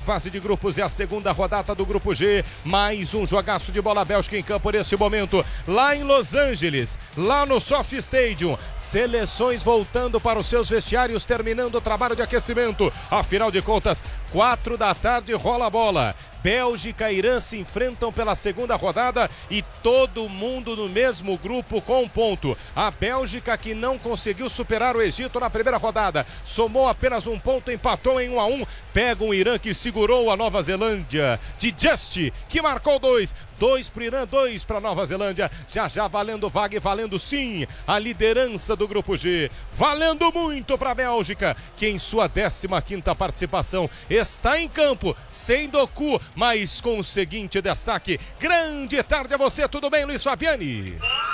fase de grupos, é a segunda rodada do grupo G, mais um jogaço de bola. Bélgica em campo nesse momento, lá em Los Angeles, lá no SoFi Stadium, seleções voltando para os seus vestiários, terminando o trabalho de aquecimento. Afinal de contas, 4 da tarde rola a bola. Bélgica e Irã se enfrentam pela segunda rodada e todo mundo no mesmo grupo com um ponto. A Bélgica, que não conseguiu superar o Egito na primeira rodada, somou apenas um ponto, empatou em 1-1. Pega um Irã que segurou a Nova Zelândia de Just, que marcou 2 para o Irã, 2 para a Nova Zelândia. Já valendo vaga e valendo sim a liderança do grupo G. Valendo muito para a Bélgica, que em sua 15ª participação está em campo, sem Doku, mas com o seguinte destaque. Grande tarde a você, tudo bem, Luiz Fabiani?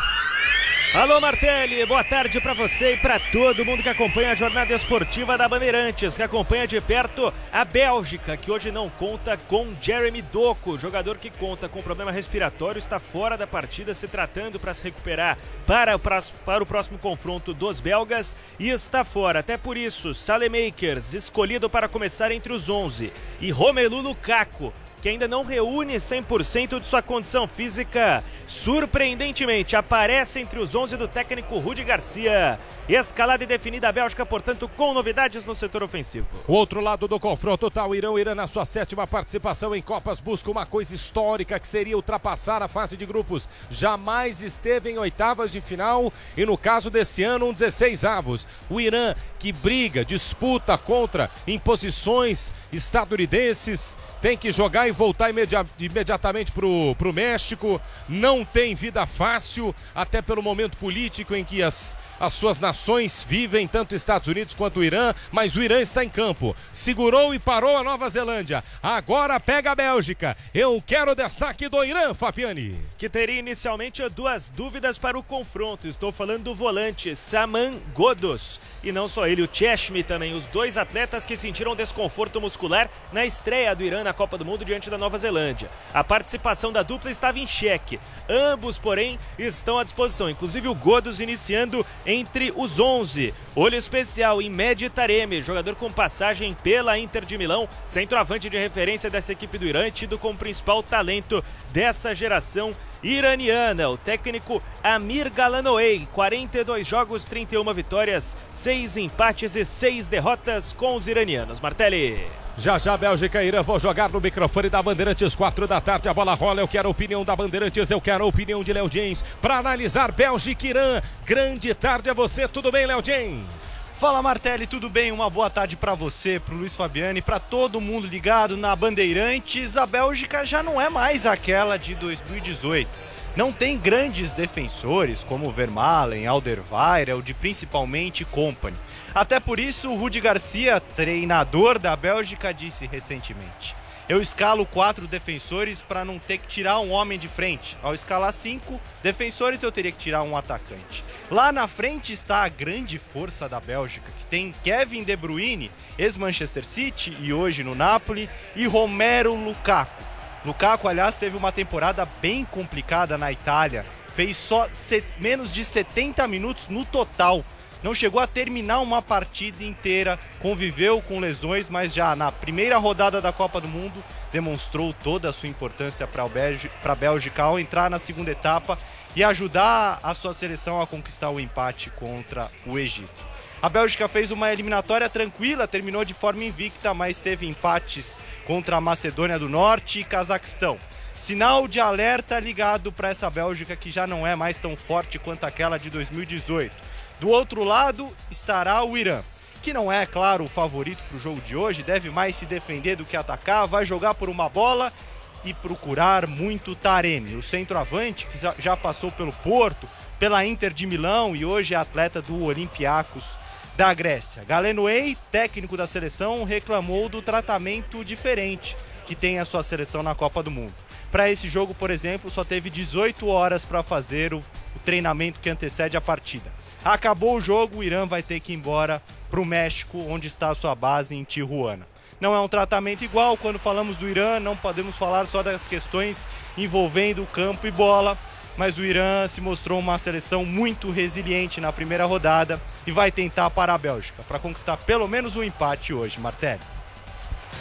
Alô, Martelli, boa tarde para você e para todo mundo que acompanha a jornada esportiva da Bandeirantes, que acompanha de perto a Bélgica, que hoje não conta com Jeremy Doku, jogador que conta com problema respiratório, está fora da partida, se tratando para se recuperar para o próximo confronto dos belgas e está fora. Até por isso, Saelemaekers, escolhido para começar entre os 11, e Romelu Lukaku, que ainda não reúne 100% de sua condição física, surpreendentemente aparece entre os 11 do técnico Rudi Garcia. Escalada e definida a Bélgica, portanto, com novidades no setor ofensivo. O outro lado do confronto tá o Irã. O Irã, na sua 7ª participação em Copas, busca uma coisa histórica, que seria ultrapassar a fase de grupos. Jamais esteve em oitavas de final e, no caso desse ano, um 16avos. O Irã, que briga, disputa contra imposições estadunidenses, tem que jogar e voltar imediatamente pro México. Não tem vida fácil, até pelo momento político em que as suas nações vivem, tanto Estados Unidos quanto o Irã, mas o Irã está em campo. Segurou e parou a Nova Zelândia. Agora pega a Bélgica. Eu quero o destaque do Irã, Fabiani. Que teria inicialmente 2 dúvidas para o confronto. Estou falando do volante Saman Ghoddos. E não só ele, o Cheshmi também. Os 2 atletas que sentiram desconforto muscular na estreia do Irã na Copa do Mundo diante da Nova Zelândia. A participação da dupla estava em xeque. Ambos, porém, estão à disposição. Inclusive o Ghoddos iniciando entre os 11. Olho especial em Mehdi Taremi, jogador com passagem pela Inter de Milão, centroavante de referência dessa equipe do Irã, tido como principal talento dessa geração iraniana. O técnico Amir Galanoei, 42 jogos, 31 vitórias, 6 empates e 6 derrotas com os iranianos. Martelli. Já Bélgica e Irã vão jogar no microfone da Bandeirantes, 4 da tarde, a bola rola. Eu quero a opinião da Bandeirantes, eu quero a opinião de Léo James para analisar Bélgica e Irã. Grande tarde a você, tudo bem, Léo James? Fala, Martelli, tudo bem? Uma boa tarde para você, pro Luiz Fabiani, para todo mundo ligado na Bandeirantes. A Bélgica já não é mais aquela de 2018. Não tem grandes defensores como Vermaelen, Alderweireld e principalmente Kompany. Até por isso, o Rudi Garcia, treinador da Bélgica, disse recentemente: eu escalo 4 defensores para não ter que tirar um homem de frente. Ao escalar 5 defensores, eu teria que tirar um atacante. Lá na frente está a grande força da Bélgica, que tem Kevin De Bruyne, ex-Manchester City e hoje no Napoli, e Romelu Lukaku. Lukaku, aliás, teve uma temporada bem complicada na Itália. Fez só menos de 70 minutos no total. Não chegou a terminar uma partida inteira, conviveu com lesões, mas já na primeira rodada da Copa do Mundo demonstrou toda a sua importância para a Bélgica ao entrar na segunda etapa e ajudar a sua seleção a conquistar o empate contra o Egito. A Bélgica fez uma eliminatória tranquila, terminou de forma invicta, mas teve empates contra a Macedônia do Norte e Cazaquistão. Sinal de alerta ligado para essa Bélgica, que já não é mais tão forte quanto aquela de 2018. Do outro lado estará o Irã, que não é, claro, o favorito para o jogo de hoje, deve mais se defender do que atacar, vai jogar por uma bola e procurar muito Taremi, o centroavante que já passou pelo Porto, pela Inter de Milão e hoje é atleta do Olympiacos da Grécia. Galenoei, técnico da seleção, reclamou do tratamento diferente que tem a sua seleção na Copa do Mundo. Para esse jogo, por exemplo, só teve 18 horas para fazer o treinamento que antecede a partida. Acabou o jogo, o Irã vai ter que ir embora para o México, onde está a sua base em Tijuana. Não é um tratamento igual, quando falamos do Irã, não podemos falar só das questões envolvendo campo e bola, mas o Irã se mostrou uma seleção muito resiliente na primeira rodada e vai tentar parar a Bélgica para conquistar pelo menos um empate hoje, Martelli.